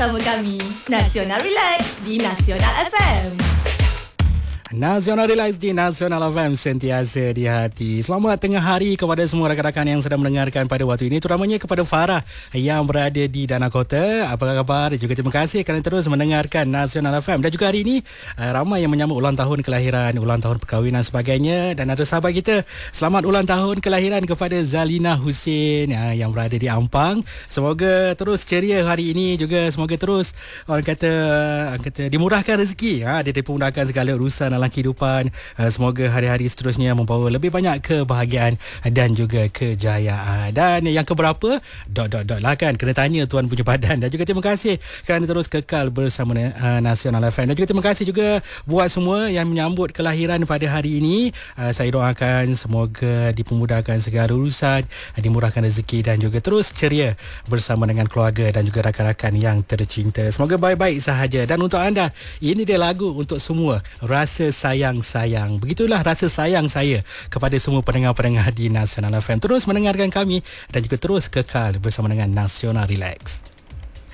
bersama kami, Nasional Relax di Nasional FM. Nasional Relax di Nasional FM, sentiasa di hati. Selamat tengah hari kepada semua rakan-rakan yang sedang mendengarkan pada waktu ini, terutamanya kepada Farah yang berada di Dana Kota. Apa khabar? Juga terima kasih kerana terus mendengarkan Nasional FM. Dan juga hari ini ramai yang menyambut ulang tahun kelahiran, ulang tahun perkahwinan sebagainya. Dan ada sahabat kita, selamat ulang tahun kelahiran kepada Zalina Hussein yang berada di Ampang. Semoga terus ceria hari ini, juga semoga terus orang kata dimurahkan rezeki. Dia dipermudahkan segala urusan dalam kehidupan. Semoga hari-hari seterusnya membawa lebih banyak kebahagiaan dan juga kejayaan. Dan yang keberapa? Dot lah kan, kena tanya tuan punya badan. Dan juga terima kasih kerana terus kekal bersama Nasional FM. Dan juga terima kasih juga buat semua yang menyambut kelahiran pada hari ini. Saya doakan semoga dipermudahkan segala urusan, dimurahkan rezeki dan juga terus ceria bersama dengan keluarga dan juga rakan-rakan yang tercinta. Semoga baik-baik sahaja. Dan untuk anda, ini dia lagu untuk semua, Rasa Sayang-Sayang. Begitulah rasa sayang saya kepada semua pendengar-pendengar di Nasional FM. Terus mendengarkan kami dan juga terus kekal bersama dengan Nasional Relax.